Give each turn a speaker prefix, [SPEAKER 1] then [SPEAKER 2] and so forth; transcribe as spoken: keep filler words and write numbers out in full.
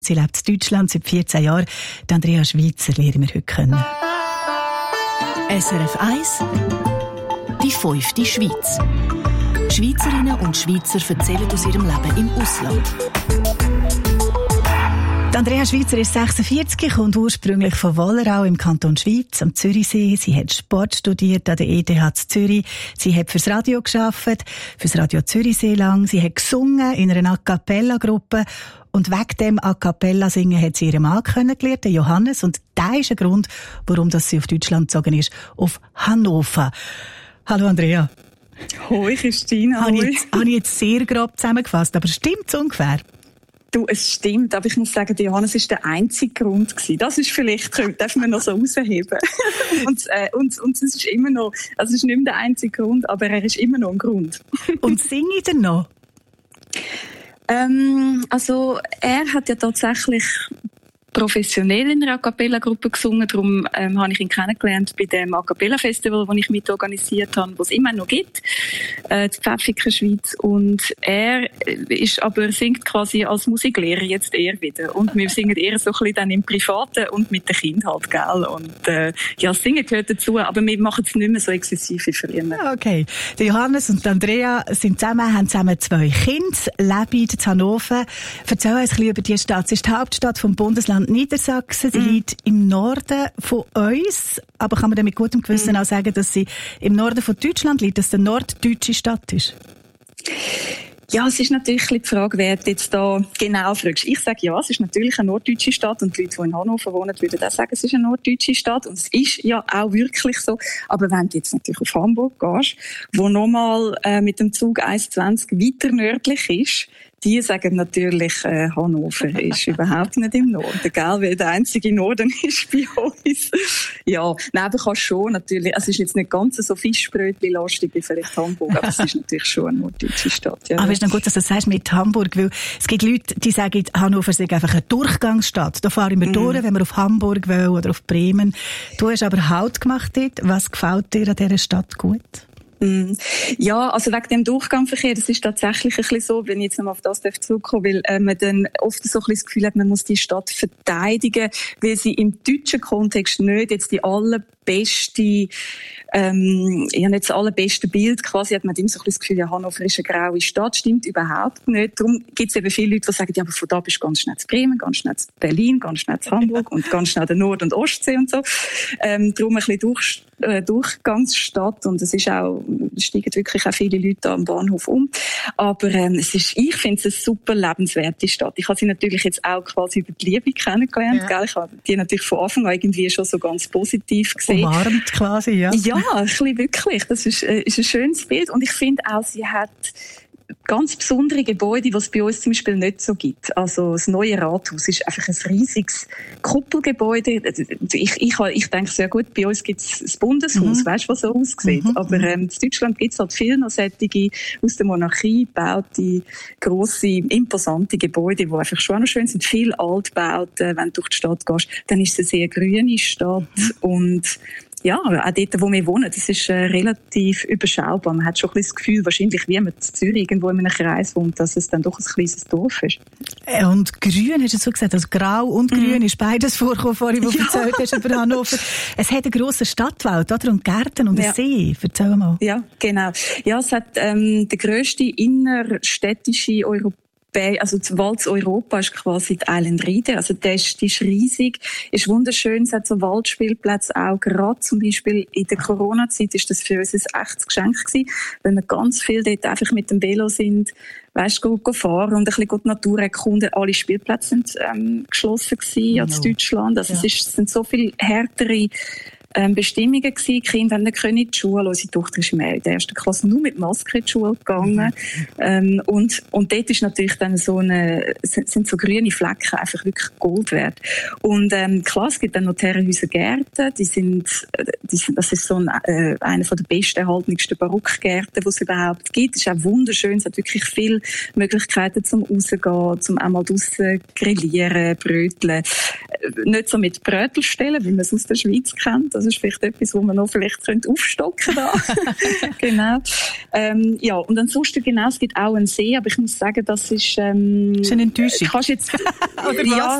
[SPEAKER 1] Sie lebt in Deutschland seit vierzehn Jahren. Die Andrea Schweitzer lernen wir heute kennen.
[SPEAKER 2] S R F eins, die fünfte Schweiz. Schweizerinnen und Schweizer erzählen aus ihrem Leben im Ausland.
[SPEAKER 1] Die Andrea Schweitzer ist sechsundvierzig, kommt ursprünglich von Wollerau im Kanton Schweiz am Zürichsee. Sie hat Sport studiert an der E T H Zürich. Sie hat fürs Radio gearbeitet, fürs Radio Zürichsee lang. Sie hat gesungen in einer A-Cappella-Gruppe. Und wegen dem A-Cappella-Singen hat sie ihren Mann kennengelernt, den Johannes. Und das ist ein Grund, warum sie auf Deutschland gezogen ist, auf Hannover. Hallo Andrea.
[SPEAKER 3] Hoi Christina.
[SPEAKER 1] Habe ich, habe ich jetzt sehr grob zusammengefasst, aber stimmt es ungefähr?
[SPEAKER 3] Du, es stimmt, aber ich muss sagen, der Johannes war der einzige Grund gewesen. Das ist vielleicht, darf man noch so rausheben. und, äh, und, und es ist immer noch, also es ist nicht mehr der einzige Grund, aber er ist immer noch ein Grund.
[SPEAKER 1] Und singe ich denn noch?
[SPEAKER 3] Ähm, also, er hat ja tatsächlich professionell in einer A-Cappella-Gruppe gesungen. Darum ähm, habe ich ihn kennengelernt bei dem A-Cappella-Festival, das ich mitorganisiert habe, das es immer noch gibt, äh, die Pfäffiker Schweiz. Und er ist aber singt quasi als Musiklehrer jetzt eher wieder. Und wir singen eher so ein bisschen dann im Privaten und mit den Kindern halt, gell? Und äh, ja, das Singen gehört dazu, aber wir machen es nicht mehr so exzessiv wie früher.
[SPEAKER 1] Okay. Der Johannes und Andrea sind zusammen, haben zusammen zwei Kinder, leben in Hannover. Erzähl uns ein bisschen über die Stadt. Es ist die Hauptstadt vom Bundesland Niedersachsen. Sie mm. liegt im Norden von uns, aber kann man dann mit gutem Gewissen mm. auch sagen, dass sie im Norden von Deutschland liegt, dass es eine norddeutsche Stadt ist?
[SPEAKER 3] Ja, es ist natürlich die Frage, wer jetzt da genau fragst. Ich sage ja, es ist natürlich eine norddeutsche Stadt und die Leute, die in Hannover wohnen, würden auch sagen, es ist eine norddeutsche Stadt und es ist ja auch wirklich so. Aber wenn du jetzt natürlich auf Hamburg gehst, wo nochmal äh, mit dem Zug eins zwanzig weiter nördlich ist, die sagen natürlich, äh, Hannover ist überhaupt nicht im Norden, gell, weil der einzige Norden ist bei uns. Ja, neben kann schon natürlich, es ist jetzt nicht ganz so Fischbrötchen-lastig wie vielleicht Hamburg, aber es ist natürlich schon eine norddeutsche Stadt. Ja.
[SPEAKER 1] Aber es ist noch gut, dass du das sagst mit Hamburg, weil es gibt Leute, die sagen, Hannover sei einfach eine Durchgangsstadt. Da fahren wir mm. durch, wenn wir auf Hamburg wollen oder auf Bremen. Du hast aber Halt gemacht dort. Was gefällt dir an dieser Stadt gut?
[SPEAKER 3] Ja, also wegen dem Durchgangsverkehr, das ist tatsächlich ein bisschen so, wenn ich jetzt nochmal auf das zurückkomme, weil äh, man dann oft so ein bisschen das Gefühl hat, man muss die Stadt verteidigen, weil sie im deutschen Kontext nicht jetzt die allerbeste, ähm, ja nicht das allerbeste Bild quasi, hat man immer so ein bisschen das Gefühl, ja, Hannover ist eine graue Stadt, stimmt überhaupt nicht. Darum gibt es eben viele Leute, die sagen, ja, aber von da bist du ganz schnell zu Bremen, ganz schnell zu Berlin, ganz schnell zu Hamburg und ganz schnell der Nord- und Ostsee und so. Ähm, darum ein bisschen durch, äh, Durchgangsstadt und es ist auch, es steigen wirklich auch viele Leute am Bahnhof um. Aber ähm, es ist, ich finde es eine super lebenswerte Stadt. Ich habe sie natürlich jetzt auch quasi über die Liebe kennengelernt. Ja. Gell? Ich habe die natürlich von Anfang an irgendwie schon so ganz positiv gesehen.
[SPEAKER 1] Umarmt quasi, ja.
[SPEAKER 3] Ja, ein bisschen wirklich. Das ist, äh, ist ein schönes Bild. Und ich finde auch, sie hat ganz besondere Gebäude, die es bei uns zum Beispiel nicht so gibt. Also das neue Rathaus ist einfach ein riesiges Kuppelgebäude. Ich, ich, ich denke sehr gut, bei uns gibt es das Bundeshaus, mhm. weißt du, was so aussieht. Mhm. Aber ähm, in Deutschland gibt es halt viele noch solche aus der Monarchie gebaute, grosse, imposante Gebäude, die einfach schon noch schön sind. Viele Altbauten, wenn du durch die Stadt gehst, dann ist es eine sehr grüne Stadt mhm. und ja, auch dort, wo wir wohnen, das ist äh, relativ überschaubar. Man hat schon ein bisschen das Gefühl, wahrscheinlich wie man in Zürich irgendwo in einem Kreis wohnt, dass es dann doch ein kleines Dorf ist.
[SPEAKER 1] Und grün, hast du so gesagt, also grau und grün mm. ist beides vorgekommen, vorhin, wo du ja. erzählt hast über Hannover. Es hat einen grossen Stadtwald, oder? Und Gärten und ja. einen See. Erzähl mal.
[SPEAKER 3] Ja, genau. Ja, es hat ähm, der grösste innerstädtische Europa also der Wald Europa ist quasi die Island Riede, also der ist, die ist riesig, ist wunderschön, es hat so Waldspielplätze auch, gerade zum Beispiel in der Corona-Zeit ist das für uns ein echtes Geschenk gewesen, weil wir ganz viel dort einfach mit dem Velo sind, weißt du, go fahren und ein bisschen die Natur erkunden. Alle Spielplätze sind ähm, geschlossen gewesen, ja, in Deutschland, also ja. es, ist, es sind so viel härtere Ähm, Bestimmungen gewesen. Die Kinder haben nicht in die Schule. Unsere Tochter ist in der ersten Klasse nur mit Maske in die Schule gegangen. Ähm, und, und dort ist natürlich dann so eine, sind so grüne Flecken einfach wirklich Gold wert. Und, ähm, klar, es gibt dann noch Herrenhäuser Gärten. Die sind, die sind, das ist so ein, äh, einer von der besten erhaltensten Barockgärten, die es überhaupt gibt. Es ist auch wunderschön. Es hat wirklich viele Möglichkeiten zum Rausgehen, zum einmal draussen grillieren, bröteln. nicht so mit Brötelstellen, wie man es aus der Schweiz kennt. Das ist vielleicht etwas, wo man noch vielleicht könnte aufstocken da. Genau. Ähm, ja, und ansonsten, genau, es gibt auch einen See, aber ich muss sagen, das ist... Ähm,
[SPEAKER 1] das ist eine Enttäuschung.
[SPEAKER 3] Kannst jetzt,
[SPEAKER 1] Oder
[SPEAKER 3] ja,